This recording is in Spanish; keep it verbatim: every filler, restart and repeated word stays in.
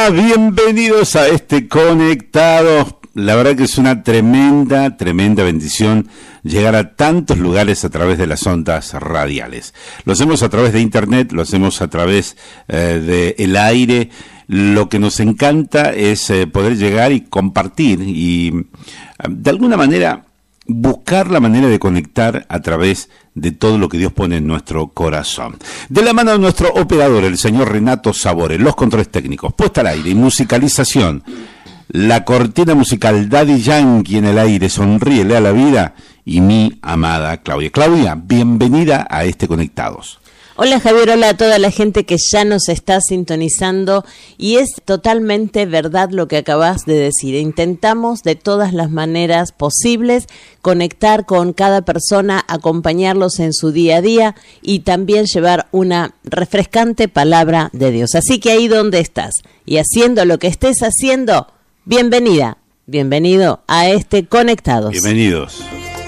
Hola, bienvenidos a este Conectados. La verdad que es una tremenda, tremenda bendición llegar a tantos lugares a través de las ondas radiales. Lo hacemos a través de internet, lo hacemos a través eh, del aire. Lo que nos encanta es eh, poder llegar y compartir y eh, de alguna manera buscar la manera de conectar a través de todo lo que Dios pone en nuestro corazón. De la mano de nuestro operador, el señor Renato Sabore, los controles técnicos, puesta al aire y musicalización. La cortina musical Daddy Yankee en el aire, sonríele a la vida, y mi amada Claudia. Claudia, bienvenida a este Conectados. Hola Javier, hola a toda la gente que ya nos está sintonizando, y es totalmente verdad lo que acabas de decir. Intentamos de todas las maneras posibles conectar con cada persona, acompañarlos en su día a día y también llevar una refrescante palabra de Dios. Así que ahí donde estás y haciendo lo que estés haciendo, bienvenida, bienvenido a este Conectados. Bienvenidos.